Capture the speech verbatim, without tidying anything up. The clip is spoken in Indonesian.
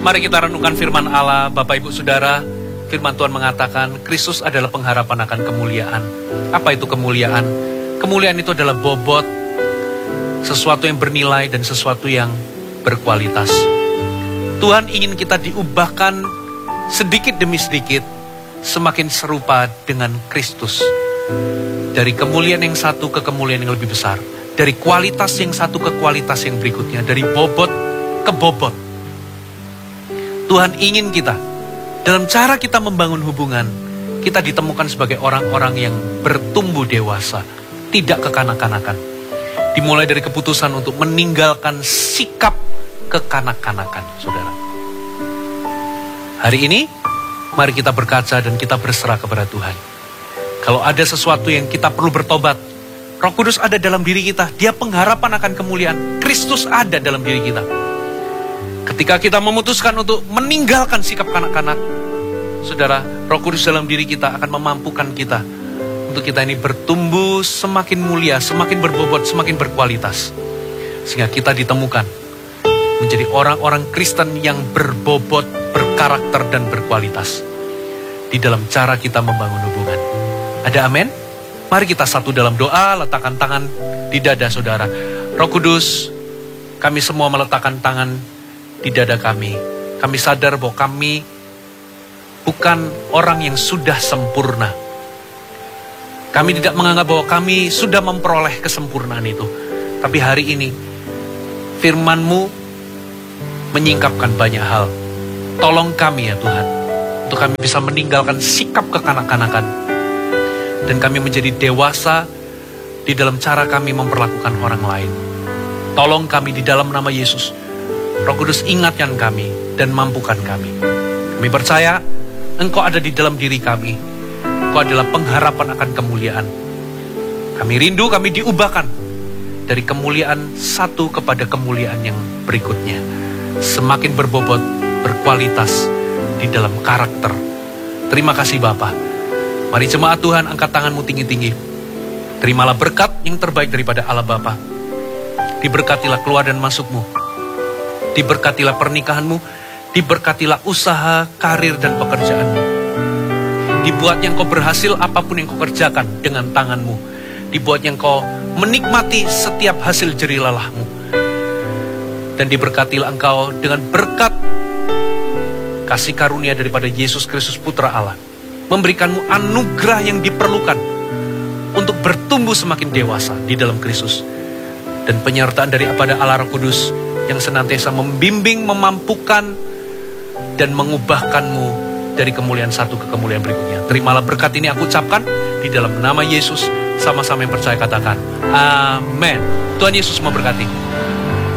Mari kita renungkan firman Allah, Bapak Ibu Saudara. Firman Tuhan mengatakan, Kristus adalah pengharapan akan kemuliaan. Apa itu kemuliaan? Kemuliaan itu adalah bobot, sesuatu yang bernilai dan sesuatu yang berkualitas. Tuhan ingin kita diubahkan sedikit demi sedikit, semakin serupa dengan Kristus. Dari kemuliaan yang satu ke kemuliaan yang lebih besar. Dari kualitas yang satu ke kualitas yang berikutnya. Dari bobot ke bobot. Tuhan ingin kita, dalam cara kita membangun hubungan, kita ditemukan sebagai orang-orang yang bertumbuh dewasa. Tidak kekanak-kanakan. Dimulai dari keputusan untuk meninggalkan sikap kekanak-kanakan, saudara. Hari ini, mari kita berkaca dan kita berserah kepada Tuhan. Kalau ada sesuatu yang kita perlu bertobat, Roh Kudus ada dalam diri kita. Dia pengharapan akan kemuliaan. Kristus ada dalam diri kita. Ketika kita memutuskan untuk meninggalkan sikap kanak-kanak, saudara, Roh Kudus dalam diri kita akan memampukan kita untuk kita ini bertumbuh semakin mulia, semakin berbobot, semakin berkualitas. Sehingga kita ditemukan menjadi orang-orang Kristen yang berbobot, berkarakter, dan berkualitas. Di dalam cara kita membangun hubungan. Ada amin? Mari kita satu dalam doa, letakkan tangan di dada saudara. Roh Kudus, kami semua meletakkan tangan di dada kami. Kami sadar bahwa kami bukan orang yang sudah sempurna. Kami tidak menganggap bahwa kami sudah memperoleh kesempurnaan itu. Tapi hari ini, firman-Mu menyingkapkan banyak hal. Tolong kami ya Tuhan, untuk kami bisa meninggalkan sikap kekanak-kanakan. Dan kami menjadi dewasa di dalam cara kami memperlakukan orang lain. Tolong kami di dalam nama Yesus. Roh Kudus ingatkan kami dan mampukan kami. Kami percaya Engkau ada di dalam diri kami. Engkau adalah pengharapan akan kemuliaan. Kami rindu, kami diubahkan dari kemuliaan satu kepada kemuliaan yang berikutnya. Semakin berbobot, berkualitas di dalam karakter. Terima kasih Bapa. Mari jemaat Tuhan angkat tanganmu tinggi-tinggi. Terimalah berkat yang terbaik daripada Allah Bapa. Diberkatilah keluar dan masukmu. Diberkatilah pernikahanmu. Diberkatilah usaha, karir, dan pekerjaanmu. Dibuatnya engkau berhasil apapun yang kau kerjakan dengan tanganmu. Dibuatnya engkau menikmati setiap hasil jerilalahmu. Dan diberkatilah engkau dengan berkat kasih karunia daripada Yesus Kristus Putra Allah. Memberikanmu anugerah yang diperlukan untuk bertumbuh semakin dewasa di dalam Kristus. Dan penyertaan daripada Allah Roh Kudus yang senantiasa membimbing, memampukan, dan mengubahkanmu dari kemuliaan satu ke kemuliaan berikutnya. Terimalah berkat ini aku ucapkan di dalam nama Yesus. Sama-sama yang percaya katakan, amin. Tuhan Yesus memberkati.